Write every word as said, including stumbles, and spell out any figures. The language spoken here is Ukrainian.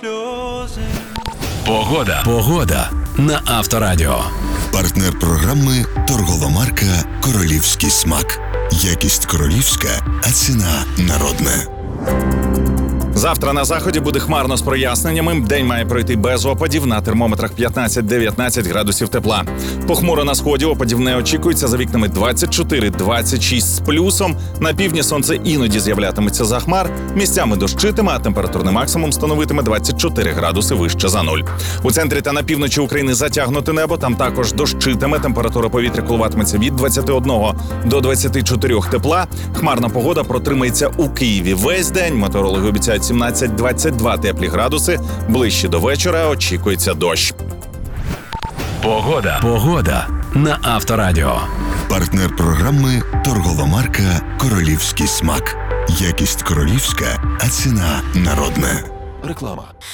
сльози. Погода. Погода на Авторадіо. Партнер програми торгова марка «Королівський смак». Якість королівська, а ціна народна. Завтра на заході буде хмарно з проясненнями. День має пройти без опадів. На термометрах п'ятнадцять-дев'ятнадцять градусів тепла. Похмуро на сході, опадів не очікується. За вікнами двадцять чотири - двадцять шість з плюсом. На півдні сонце іноді з'являтиметься за хмар. Місцями дощитиме, а температурний максимум становитиме двадцять чотири градуси вище за нуль. У центрі та на півночі України затягнуте небо. Там також дощитиме. Температура повітря коливатиметься від двадцяти одного до двадцяти чотирьох тепла. Хмарна погода протримається у Києві весь день. Метеорологи обіцяють сімнадцять - двадцять два теплі градуси. Ближче до вечора очікується дощ. Погода. Погода на Авторадіо. Партнер програми торгова марка «Королівський смак». Якість королівська, а ціна народна. Реклама.